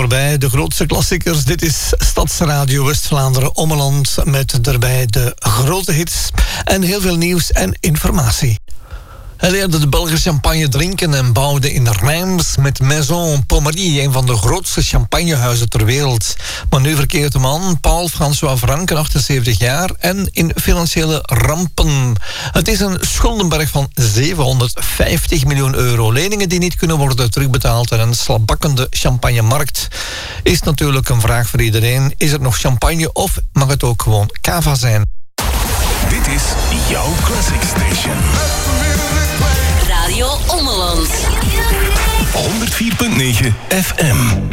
voorbij. De grootste klassiekers. Dit is Stadsradio West-Vlaanderen Ommeland met daarbij de grote hits en heel veel nieuws en informatie. Hij leerde de Belgische champagne drinken en bouwde in Reims met Maison Pommery, een van de grootste champagnehuizen ter wereld. Maar nu verkeert de man, Paul-François Franken, 78 jaar, en in financiële rampen. Het is een schuldenberg van 750 miljoen euro. Leningen die niet kunnen worden terugbetaald en een slabakkende champagnemarkt. Is natuurlijk een vraag voor iedereen. Is het nog champagne of mag het ook gewoon cava zijn? Dit is jouw Classic Station. Radio Ommeland. 104.9 FM.